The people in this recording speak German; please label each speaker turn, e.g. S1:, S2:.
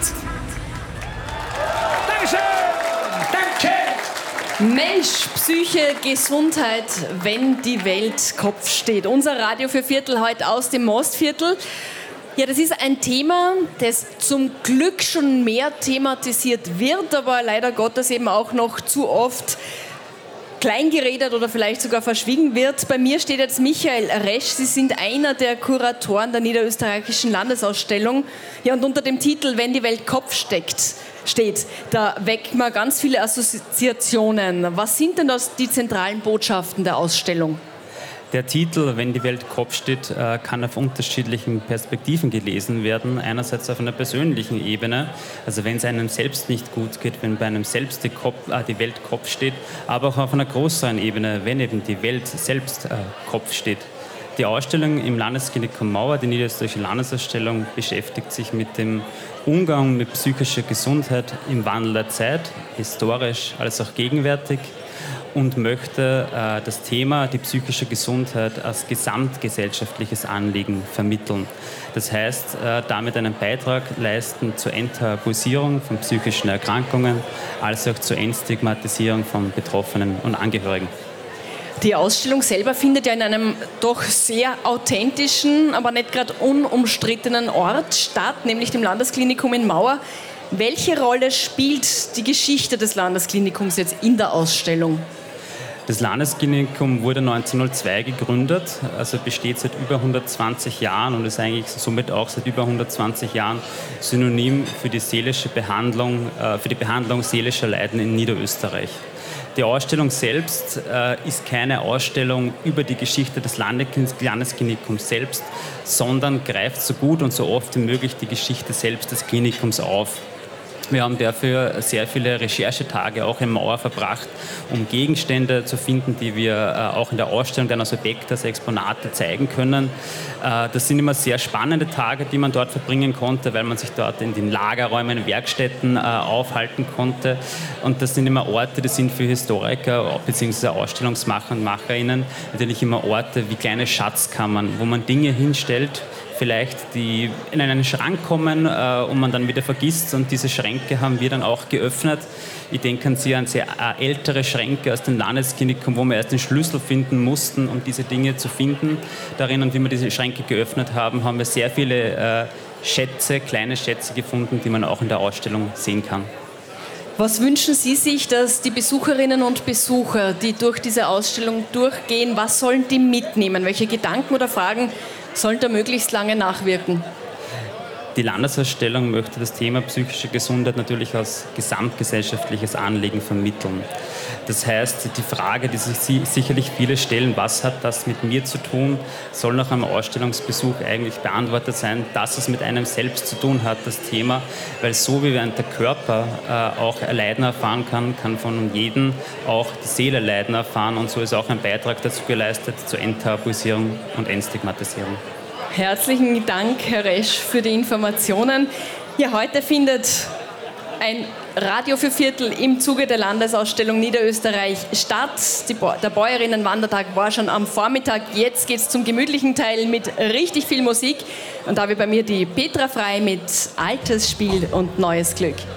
S1: Dankeschön! Danke!
S2: Mensch, Psyche, Gesundheit, wenn die Welt Kopf steht. Unser Radio für Viertel heute aus dem Mostviertel. Ja, das ist ein Thema, das zum Glück schon mehr thematisiert wird, aber leider Gottes eben auch noch zu oft kleingeredet oder vielleicht sogar verschwiegen wird. Bei mir steht jetzt Michael Resch. Sie sind einer der Kuratoren der Niederösterreichischen Landesausstellung. Ja, und unter dem Titel "Wenn die Welt Kopf steht", da weckt man ganz viele Assoziationen. Was sind denn das die zentralen Botschaften der Ausstellung?
S3: Der Titel "Wenn die Welt Kopf steht" kann auf unterschiedlichen Perspektiven gelesen werden. Einerseits auf einer persönlichen Ebene, also wenn es einem selbst nicht gut geht, wenn bei einem selbst die Welt Kopf steht, aber auch auf einer größeren Ebene, wenn eben die Welt selbst Kopf steht. Die Ausstellung im Landesklinikum Mauer, die Niederösterreichische Landesausstellung, beschäftigt sich mit dem Umgang mit psychischer Gesundheit im Wandel der Zeit, historisch als auch gegenwärtig, und möchte das Thema, die psychische Gesundheit, als gesamtgesellschaftliches Anliegen vermitteln. Das heißt, damit einen Beitrag leisten zur Enttabuisierung von psychischen Erkrankungen, als auch zur Entstigmatisierung von Betroffenen und Angehörigen.
S2: Die Ausstellung selber findet ja in einem doch sehr authentischen, aber nicht gerade unumstrittenen Ort statt, nämlich dem Landesklinikum in Mauer. Welche Rolle spielt die Geschichte des Landesklinikums jetzt in der Ausstellung?
S3: Das Landesklinikum wurde 1902 gegründet, also besteht seit über 120 Jahren und ist eigentlich somit auch seit über 120 Jahren Synonym für die seelische Behandlung, für die Behandlung seelischer Leiden in Niederösterreich. Die Ausstellung selbst ist keine Ausstellung über die Geschichte des Landesklinikums selbst, sondern greift so gut und so oft wie möglich die Geschichte selbst des Klinikums auf. Wir haben dafür sehr viele Recherchetage auch in Mauer verbracht, um Gegenstände zu finden, die wir auch in der Ausstellung dann als Objekte, als Exponate zeigen können. Das sind immer sehr spannende Tage, die man dort verbringen konnte, weil man sich dort in den Lagerräumen, in Werkstätten aufhalten konnte. Und das sind immer Orte, die sind für Historiker bzw. Ausstellungsmacher und Macherinnen natürlich immer Orte wie kleine Schatzkammern, wo man Dinge hinstellt, vielleicht die in einen Schrank kommen und man dann wieder vergisst, und diese Schränke haben wir dann auch geöffnet. Ich denke an sehr ältere Schränke aus dem Landesklinikum, wo wir erst den Schlüssel finden mussten, um diese Dinge zu finden. Darin, und wie wir diese Schränke geöffnet haben, haben wir sehr viele Schätze, kleine Schätze gefunden, die man auch in der Ausstellung sehen kann.
S2: Was wünschen Sie sich, dass die Besucherinnen und Besucher, die durch diese Ausstellung durchgehen, was sollen die mitnehmen? Welche Gedanken oder Fragen sollen da möglichst lange nachwirken?
S3: Die Landesausstellung möchte das Thema psychische Gesundheit natürlich als gesamtgesellschaftliches Anliegen vermitteln. Das heißt, die Frage, die sich sicherlich viele stellen, was hat das mit mir zu tun, soll nach einem Ausstellungsbesuch eigentlich beantwortet sein, dass es mit einem selbst zu tun hat, das Thema, weil so wie der Körper auch Leiden erfahren kann, kann von jedem auch die Seele Leiden erfahren, und so ist auch ein Beitrag dazu geleistet zur Enttabuisierung und Entstigmatisierung.
S2: Herzlichen Dank, Herr Resch, für die Informationen. Ja, heute findet ein Radio für Viertel im Zuge der Landesausstellung Niederösterreich statt. Der Bäuerinnenwandertag war schon am Vormittag. Jetzt geht es zum gemütlichen Teil mit richtig viel Musik. Und da habe ich bei mir die Petra Frei mit Altes Spiel und Neues Glück.